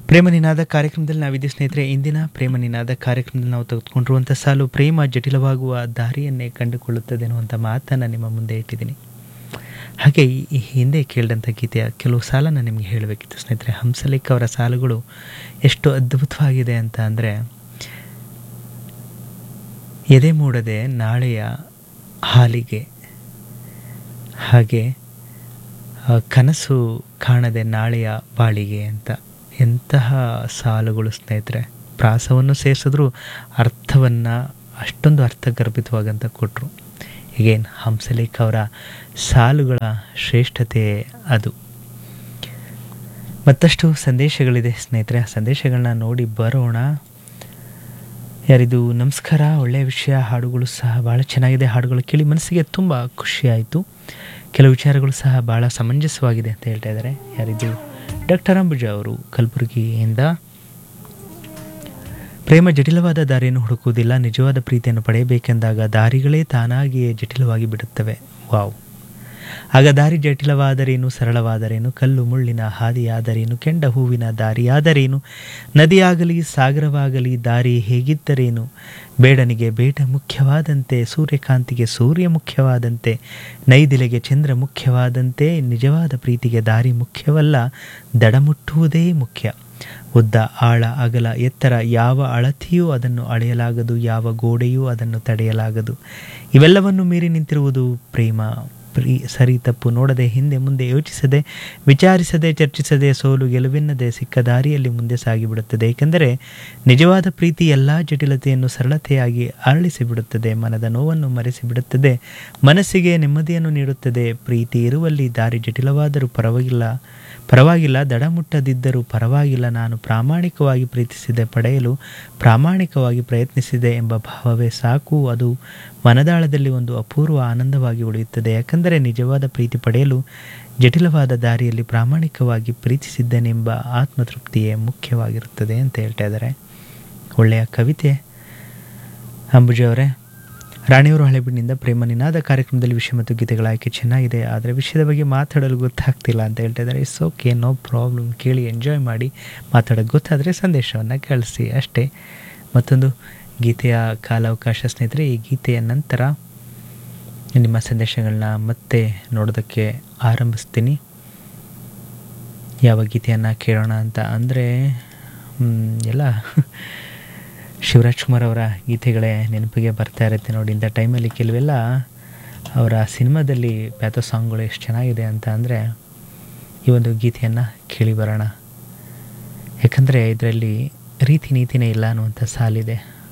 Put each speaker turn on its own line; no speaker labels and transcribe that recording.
ಪ್ರೇಮ ನಿನಾದ ಕಾರ್ಯಕ್ರಮದಲ್ಲಿ ನಾವಿದ್ದೀವಿ ಸ್ನೇಹಿತರೆ. ಇಂದಿನ ಪ್ರೇಮ ನಿನಾದ ಕಾರ್ಯಕ್ರಮದಲ್ಲಿ ನಾವು ತೆಗೆದುಕೊಂಡಿರುವಂಥ ಸಾಲು, ಪ್ರೇಮ ಜಟಿಲವಾಗುವ ದಾರಿಯನ್ನೇ ಕಂಡುಕೊಳ್ಳುತ್ತದೆ ಅನ್ನುವಂಥ ಮಾತನ್ನು ನಿಮ್ಮ ಮುಂದೆ ಇಟ್ಟಿದ್ದೀನಿ. ಹಾಗೆ ಈ ಹಿಂದೆ ಕೇಳಿದಂಥ ಗೀತೆಯ ಕೆಲವು ಸಾಲನ್ನು ನಿಮಗೆ ಹೇಳಬೇಕಿತ್ತು ಸ್ನೇಹಿತರೆ. ಹಂಸಲೇಖ ಅವರ ಸಾಲುಗಳು ಎಷ್ಟು ಅದ್ಭುತವಾಗಿದೆ ಅಂತ ಅಂದರೆ, ಎದೆ ಮೂಡದೆ ನಾಳೆಯ ಹಾಲಿಗೆ, ಹಾಗೆ ಕನಸು ಕಾಣದೆ ನಾಳೆಯ ಬಾಳಿಗೆ ಅಂತ. ಎಂತಹ ಸಾಲುಗಳು ಸ್ನೇಹಿತರೆ. ಪ್ರಾಸವನ್ನು ಸೇರಿಸಿದ್ರು ಅರ್ಥವನ್ನು ಅಷ್ಟೊಂದು ಅರ್ಥಗರ್ಭಿತವಾಗಂತ ಕೊಟ್ಟರು. ಈಗೇನು ಹಂಸಲೇಖ ಅವರ ಸಾಲುಗಳ ಶ್ರೇಷ್ಠತೆ ಅದು. ಮತ್ತಷ್ಟು ಸಂದೇಶಗಳಿದೆ ಸ್ನೇಹಿತರೆ, ಆ ಸಂದೇಶಗಳನ್ನ ನೋಡಿ ಬರೋಣ. ಯಾರಿದು? ನಮಸ್ಕಾರ, ಒಳ್ಳೆಯ ವಿಷಯ, ಹಾಡುಗಳು ಸಹ ಭಾಳ ಚೆನ್ನಾಗಿದೆ, ಹಾಡುಗಳು ಕೇಳಿ ಮನಸ್ಸಿಗೆ ತುಂಬ ಖುಷಿಯಾಯಿತು, ಕೆಲವು ವಿಚಾರಗಳು ಸಹ ಭಾಳ ಸಮಂಜಸವಾಗಿದೆ ಅಂತ ಹೇಳ್ತಾ ಇದ್ದಾರೆ. ಯಾರಿದು? ಡಾಕ್ಟರ್ ಅಂಬುಜಾ ಅವರು ಕಲಬುರಗಿಯಿಂದ. ಪ್ರೇಮ ಜಟಿಲವಾದ ದಾರಿಯನ್ನು ಹುಡುಕುವುದಿಲ್ಲ, ನಿಜವಾದ ಪ್ರೀತಿಯನ್ನು ಪಡೆಯಬೇಕೆಂದಾಗ ದಾರಿಗಳೇ ತಾನಾಗಿಯೇ ಜಟಿಲವಾಗಿ ಬಿಡುತ್ತವೆ. ವಾವ್! ಆಗ ದಾರಿ ಜಟಿಲವಾದರೇನು, ಸರಳವಾದರೇನು, ಕಲ್ಲು ಮುಳ್ಳಿನ ಹಾದಿಯಾದರೇನು, ಕೆಂಡ ಹೂವಿನ ದಾರಿಯಾದರೇನು, ನದಿಯಾಗಲಿ ಸಾಗರವಾಗಲಿ ದಾರಿ ಹೇಗಿದ್ದರೇನು, ಬೇಡನಿಗೆ ಬೇಡ ಮುಖ್ಯವಾದಂತೆ, ಸೂರ್ಯಕಾಂತಿಗೆ ಸೂರ್ಯ ಮುಖ್ಯವಾದಂತೆ, ನೈದಿಲೆಗೆ ಚಂದ್ರ ಮುಖ್ಯವಾದಂತೆ, ನಿಜವಾದ ಪ್ರೀತಿಗೆ ದಾರಿ ಮುಖ್ಯವಲ್ಲ, ದಡ ಮುಟ್ಟುವುದೇ ಮುಖ್ಯ. ಉದ್ದ, ಆಳ, ಅಗಲ, ಎತ್ತರ ಯಾವ ಅಳತೆಯೂ ಅದನ್ನು ಅಳೆಯಲಾಗದು, ಯಾವ ಗೋಡೆಯೂ ಅದನ್ನು ತಡೆಯಲಾಗದು. ಇವೆಲ್ಲವನ್ನು ಮೀರಿ ನಿಂತಿರುವುದು ಪ್ರೇಮ. ಸರಿ ತಪ್ಪು ನೋಡದೆ, ಹಿಂದೆ ಮುಂದೆ ಯೋಚಿಸದೆ, ವಿಚಾರಿಸದೆ, ಚರ್ಚಿಸದೆ, ಸೋಲು ಗೆಲುವೆನ್ನದೆ ಸಿಕ್ಕ ದಾರಿಯಲ್ಲಿ ಮುಂದೆ ಸಾಗಿಬಿಡುತ್ತದೆ. ಏಕೆಂದರೆ ನಿಜವಾದ ಪ್ರೀತಿ ಎಲ್ಲ ಜಟಿಲತೆಯನ್ನು ಸರಳತೆಯಾಗಿ ಅರಳಿಸಿಬಿಡುತ್ತದೆ, ಮನದ ನೋವನ್ನು ಮರೆಸಿಬಿಡುತ್ತದೆ, ಮನಸ್ಸಿಗೆ ನೆಮ್ಮದಿಯನ್ನು ನೀಡುತ್ತದೆ. ಪ್ರೀತಿ ಇರುವಲ್ಲಿ ದಾರಿ ಜಟಿಲವಾದರೂ ಪರವಾಗಿಲ್ಲ, ದಡ ಮುಟ್ಟದಿದ್ದರೂ ಪರವಾಗಿಲ್ಲ, ನಾನು ಪ್ರಾಮಾಣಿಕವಾಗಿ ಪ್ರೀತಿಸಿದೆ, ಪಡೆಯಲು ಪ್ರಾಮಾಣಿಕವಾಗಿ ಪ್ರಯತ್ನಿಸಿದೆ ಎಂಬ ಭಾವವೇ ಸಾಕು. ಅದು ಮನದಾಳದಲ್ಲಿ ಒಂದು ಅಪೂರ್ವ ಆನಂದವಾಗಿ ಉಳಿಯುತ್ತದೆ. ಯಾಕಂದರೆ ನಿಜವಾದ ಪ್ರೀತಿ ಪಡೆಯಲು ಜಟಿಲವಾದ ದಾರಿಯಲ್ಲಿ ಪ್ರಾಮಾಣಿಕವಾಗಿ ಪ್ರೀತಿಸಿದ್ದೇನೆಂಬ ಆತ್ಮತೃಪ್ತಿಯೇ ಮುಖ್ಯವಾಗಿರುತ್ತದೆ ಅಂತ ಹೇಳ್ತಾ ಇದ್ದಾರೆ. ಒಳ್ಳೆಯ ಕವಿತೆ ಅಂಬುಜಾ ಅವರೇ. ರಾಣಿಯವರು ಹಳೆಬೀಡಿನಿಂದ, ಪ್ರೇಮ ನಿನಾದ ಕಾರ್ಯಕ್ರಮದಲ್ಲಿ ವಿಷಯ ಮತ್ತು ಗೀತೆಗಳ ಆಯ್ಕೆ ಚೆನ್ನಾಗಿದೆ, ಆದರೆ ವಿಷಯದ ಬಗ್ಗೆ ಮಾತಾಡಲು ಗೊತ್ತಾಗ್ತಿಲ್ಲ ಅಂತ ಹೇಳ್ತಾ ಇದ್ದಾರೆ. ಇಟ್ಸ್ ಓಕೆ, ನೋ ಪ್ರಾಬ್ಲಮ್, ಕೇಳಿ ಎಂಜಾಯ್ ಮಾಡಿ, ಮಾತಾಡೋಕ್ಕೆ ಗೊತ್ತಾದರೆ ಸಂದೇಶವನ್ನು ಕಳಿಸಿ ಅಷ್ಟೇ. ಮತ್ತೊಂದು ಗೀತೆಯ ಕಾಲಾವಕಾಶ ಸ್ನೇಹಿತರೆ. ಈ ಗೀತೆಯ ನಂತರ ನಿಮ್ಮ ಸಂದೇಶಗಳನ್ನ ಮತ್ತೆ ನೋಡೋದಕ್ಕೆ ಆರಂಭಿಸ್ತೀನಿ. ಯಾವ ಗೀತೆಯನ್ನು ಕೇಳೋಣ ಅಂತ ಅಂದರೆ, ಎಲ್ಲ ಶಿವರಾಜ್ ಕುಮಾರ್ ಅವರ ಗೀತೆಗಳೇ ನೆನಪಿಗೆ ಬರ್ತಾ ಇರುತ್ತೆ ನೋಡಿ. ಇಂಥ ಟೈಮಲ್ಲಿ ಕೆಲವೆಲ್ಲ ಅವರ ಸಿನಿಮಾದಲ್ಲಿ ಪ್ಯಾಥೋ ಸಾಂಗ್ಗಳು ಎಷ್ಟು ಚೆನ್ನಾಗಿದೆ ಅಂತ ಅಂದರೆ, ಈ ಒಂದು ಗೀತೆಯನ್ನು ಕೇಳಿ ಬರೋಣ. ಯಾಕಂದರೆ ಇದರಲ್ಲಿ ರೀತಿ ನೀತಿನೇ ಇಲ್ಲ ಅನ್ನುವಂಥ ಸಾಲಿದೆ.